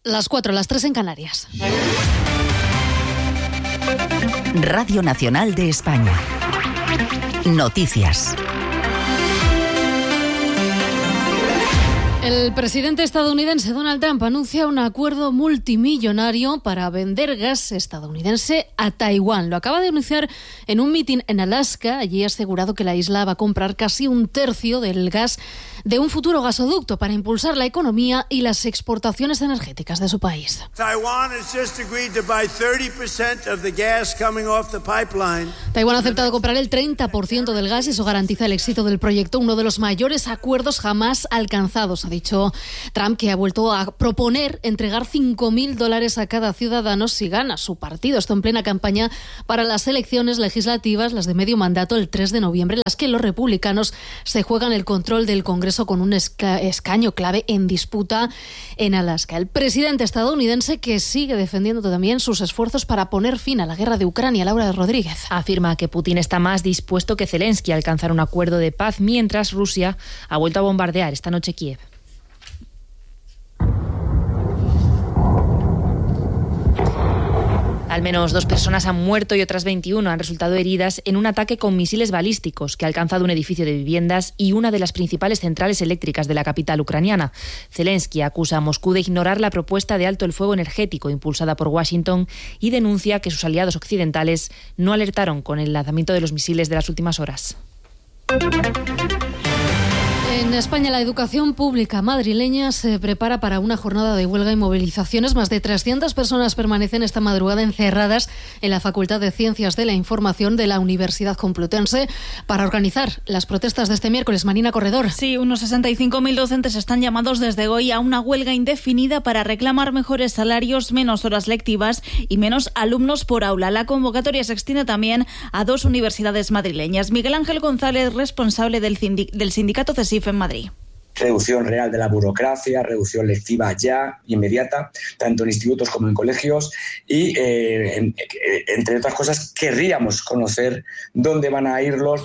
Las 4, las 3 en Canarias. Radio Nacional de España. Noticias. El presidente estadounidense Donald Trump anuncia un acuerdo multimillonario para vender gas estadounidense a Taiwán. Lo acaba de anunciar en un mitin en Alaska. Allí ha asegurado que la isla va a comprar casi un tercio del gas de un futuro gasoducto para impulsar la economía y las exportaciones energéticas de su país. Taiwán ha aceptado comprar el 30% del gas y eso garantiza el éxito del proyecto, uno de los mayores acuerdos jamás alcanzados. Ha dicho Trump que ha vuelto a proponer entregar $5.000 a cada ciudadano si gana su partido. Esto en plena campaña para las elecciones legislativas, las de medio mandato, el 3 de noviembre, en las que los republicanos se juegan el control del Congreso con un escaño clave en disputa en Alaska. El presidente estadounidense que sigue defendiendo también sus esfuerzos para poner fin a la guerra de Ucrania. Laura Rodríguez. Afirma que Putin está más dispuesto que Zelensky a alcanzar un acuerdo de paz, mientras Rusia ha vuelto a bombardear esta noche Kiev. Al menos 2 personas han muerto y otras 21 han resultado heridas en un ataque con misiles balísticos que ha alcanzado un edificio de viviendas y una de las principales centrales eléctricas de la capital ucraniana. Zelensky acusa a Moscú de ignorar la propuesta de alto el fuego energético impulsada por Washington y denuncia que sus aliados occidentales no alertaron con el lanzamiento de los misiles de las últimas horas. En España, la educación pública madrileña se prepara para una jornada de huelga y movilizaciones. Más de 300 personas permanecen esta madrugada encerradas en la Facultad de Ciencias de la Información de la Universidad Complutense para organizar las protestas de este miércoles. Marina Corredor. Sí, unos 65.000 docentes están llamados desde hoy a una huelga indefinida para reclamar mejores salarios, menos horas lectivas y menos alumnos por aula. La convocatoria se extiende también a 2 universidades madrileñas. Miguel Ángel González, responsable del sindicato CESIF en Madrid. Reducción real de la burocracia, reducción lectiva ya, inmediata, tanto en institutos como en colegios y, entre otras cosas, querríamos conocer dónde van a ir los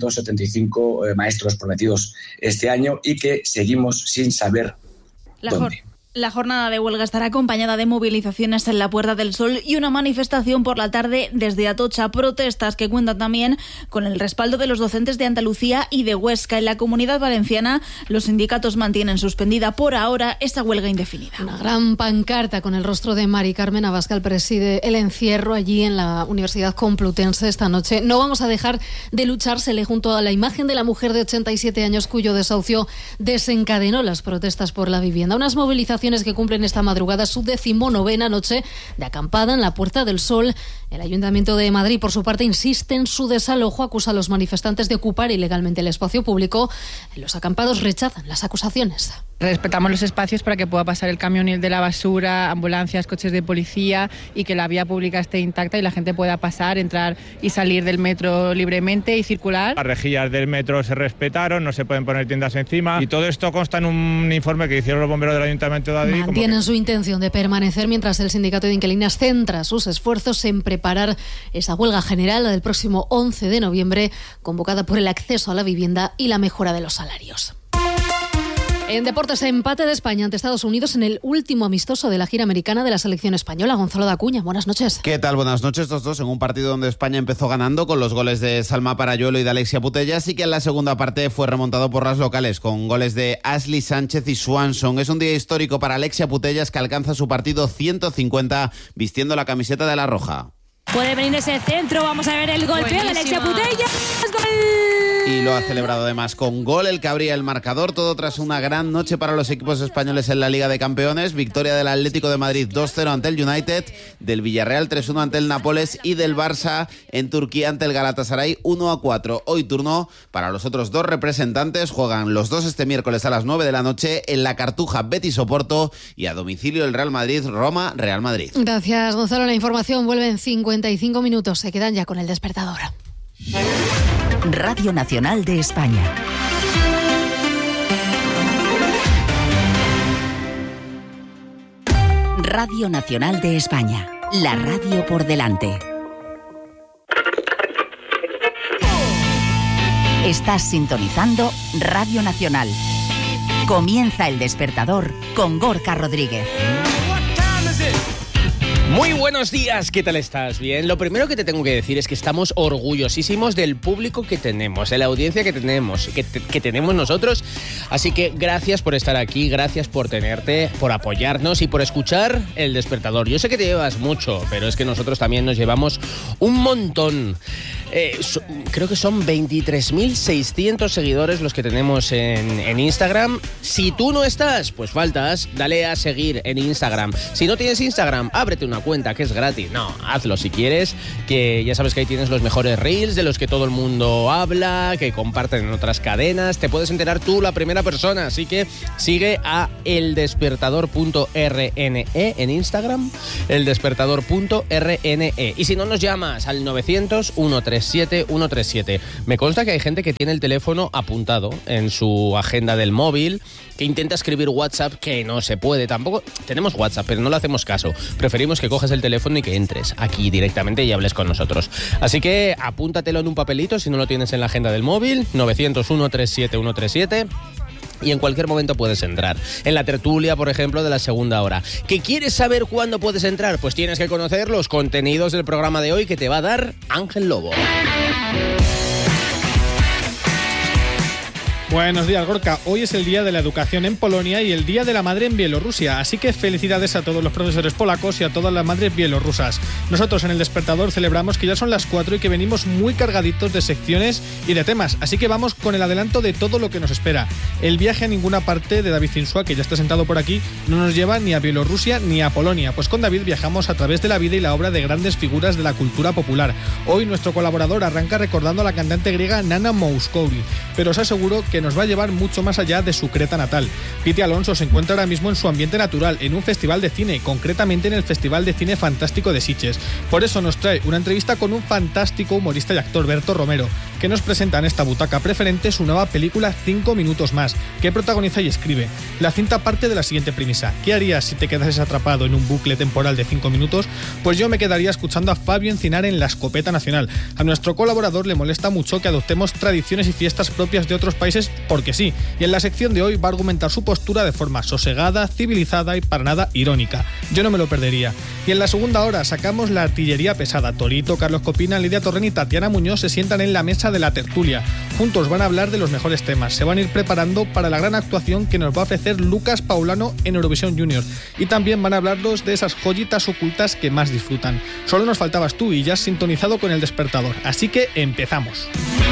275 maestros prometidos este año y que seguimos sin saber dónde. La jornada de huelga estará acompañada de movilizaciones en la Puerta del Sol y una manifestación por la tarde desde Atocha. Protestas que cuentan también con el respaldo de los docentes de Andalucía y de Huesca. En la Comunidad Valenciana, los sindicatos mantienen suspendida por ahora esta huelga indefinida. Una gran pancarta con el rostro de Mari Carmen Abascal preside el encierro allí en la Universidad Complutense esta noche. No vamos a dejar de luchar, se lee junto a la imagen de la mujer de 87 años cuyo desahucio desencadenó las protestas por la vivienda. Unas movilizaciones que cumplen esta madrugada su 19ª noche de acampada en la Puerta del Sol. El Ayuntamiento de Madrid, por su parte, insiste en su desalojo, acusa a los manifestantes de ocupar ilegalmente el espacio público. Los acampados rechazan las acusaciones. Respetamos los espacios para que pueda pasar el camión de la basura, ambulancias, coches de policía y que la vía pública esté intacta y la gente pueda pasar, entrar y salir del metro libremente y circular. Las rejillas del metro se respetaron, no se pueden poner tiendas encima y todo esto consta en un informe que hicieron los bomberos del Ayuntamiento de Madrid. Mantienen su intención de permanecer mientras el sindicato de inquilinas centra sus esfuerzos en preparar esa huelga general del próximo 11 de noviembre, convocada por el acceso a la vivienda y la mejora de los salarios. En deportes, empate de España ante Estados Unidos en el último amistoso de la gira americana de la selección española. Gonzalo Dacuña, buenas noches. ¿Qué tal? Buenas noches, 2-2 en un partido donde España empezó ganando con los goles de Salma Parayuelo y de Alexia Putellas y que en la segunda parte fue remontado por las locales con goles de Ashley Sánchez y Swanson. Es un día histórico para Alexia Putellas que alcanza su partido 150 vistiendo la camiseta de la roja. Puede venir ese centro, vamos a ver el golpeo de Alexia Putellas. ¡Gol! Y lo ha celebrado además con gol el que abría el marcador, todo tras una gran noche para los equipos españoles en la Liga de Campeones. Victoria del Atlético de Madrid 2-0 ante el United, del Villarreal 3-1 ante el Nápoles y del Barça en Turquía ante el Galatasaray 1-4. Hoy turno para los otros 2 representantes, juegan los 2 este miércoles a las 9 de la noche en la Cartuja Betis-Oporto y a domicilio el Real Madrid-Roma Real Madrid. Gracias, Gonzalo. La información vuelve en 55 minutos. Se quedan ya con el despertador. Radio Nacional de España. Radio Nacional de España. La radio por delante. Estás sintonizando Radio Nacional. Comienza el despertador con Gorka Rodríguez. Muy buenos días, ¿qué tal estás? Bien, lo primero que te tengo que decir es que estamos orgullosísimos del público que tenemos, de la audiencia que tenemos, que tenemos nosotros. Así que gracias por estar aquí, gracias por tenerte, por apoyarnos y por escuchar El Despertador. Yo sé que te llevas mucho, pero es que nosotros también nos llevamos un montón. Creo que son 23.600 seguidores los que tenemos en Instagram. Si tú no estás, pues faltas, dale a seguir en Instagram. Si no tienes Instagram, ábrete una cuenta que es gratis. No, hazlo si quieres, que ya sabes que ahí tienes los mejores reels de los que todo el mundo habla, que comparten en otras cadenas. Te puedes enterar tú la primera persona, así que sigue a eldespertador.rne en Instagram, eldespertador.rne. Y si no, nos llamas al 900-137-137. Me consta que hay gente que tiene el teléfono apuntado en su agenda del móvil, que intenta escribir WhatsApp, que no se puede. Tampoco tenemos WhatsApp, pero no le hacemos caso. Preferimos que coges el teléfono y que entres aquí directamente y hables con nosotros. Así que apúntatelo en un papelito si no lo tienes en la agenda del móvil, 900-137-137. Y en cualquier momento puedes entrar. En la tertulia, por ejemplo, de la segunda hora. ¿Que quieres saber cuándo puedes entrar? Pues tienes que conocer los contenidos del programa de hoy que te va a dar Ángel Lobo. Buenos días, Gorka. Hoy es el Día de la Educación en Polonia y el Día de la Madre en Bielorrusia, así que felicidades a todos los profesores polacos y a todas las madres bielorrusas. Nosotros en El Despertador celebramos que ya son las 4 y que venimos muy cargaditos de secciones y de temas, así que vamos con el adelanto de todo lo que nos espera. El viaje a ninguna parte de David Insua, que ya está sentado por aquí, no nos lleva ni a Bielorrusia ni a Polonia, pues con David viajamos a través de la vida y la obra de grandes figuras de la cultura popular. Hoy nuestro colaborador arranca recordando a la cantante griega Nana Mouskouri, pero os aseguro que nos va a llevar mucho más allá de su Creta natal. Piti Alonso se encuentra ahora mismo en su ambiente natural, en un festival de cine, concretamente en el Festival de Cine Fantástico de Sitges. Por eso nos trae una entrevista con un fantástico humorista y actor, Berto Romero, que nos presenta en esta butaca preferente su nueva película 5 minutos más, que protagoniza y escribe. La cinta parte de la siguiente premisa: ¿qué harías si te quedases atrapado en un bucle temporal de 5 minutos? Pues yo me quedaría escuchando a Fabio Encinar en La Escopeta Nacional. A nuestro colaborador le molesta mucho que adoptemos tradiciones y fiestas propias de otros países porque sí, y en la sección de hoy va a argumentar su postura de forma sosegada, civilizada y para nada irónica. Yo no me lo perdería. Y en la segunda hora sacamos la artillería pesada. Torito, Carlos Copina, Lidia Torren y Tatiana Muñoz se sientan en la mesa de la tertulia. Juntos van a hablar de los mejores temas, se van a ir preparando para la gran actuación que nos va a ofrecer Lucas Paulano en Eurovisión Junior, y también van a hablarnos de esas joyitas ocultas que más disfrutan. Solo nos faltabas tú y ya has sintonizado con El Despertador, así que empezamos.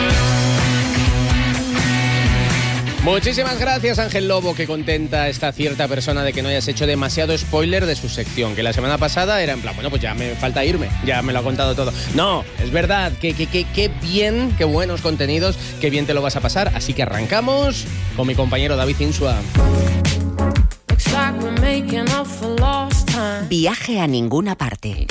Muchísimas gracias, Ángel Lobo. Qué contenta está cierta persona de que no hayas hecho demasiado spoiler de su sección, que la semana pasada era en plan, bueno, pues ya me falta irme, ya me lo ha contado todo. No, es verdad, qué bien, qué buenos contenidos, qué bien te lo vas a pasar. Así que arrancamos con mi compañero David Insua. Viaje a ninguna parte.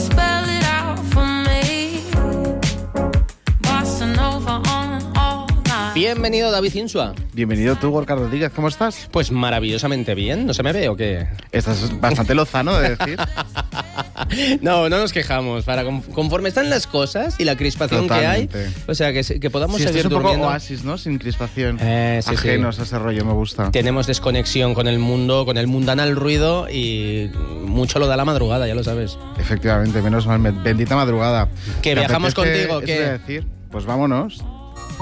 Bienvenido, David Insua. Bienvenido tú, Gorka Rodríguez, ¿cómo estás? Pues maravillosamente bien, ¿no se me ve o qué? Estás bastante lozano de decir. No nos quejamos. Conforme están las cosas y la crispación Totalmente. que hay, o sea, que podamos sí, seguir es un durmiendo. poco oasis, ¿no? Sin crispación. Sí, ajenos sí. a ese rollo, me gusta. Tenemos desconexión con el mundo, con el mundanal ruido y mucho lo da la madrugada, ya lo sabes. Efectivamente, menos mal, bendita madrugada. Que viajamos contigo, ¿qué? ¿qué? Decir? Pues vámonos.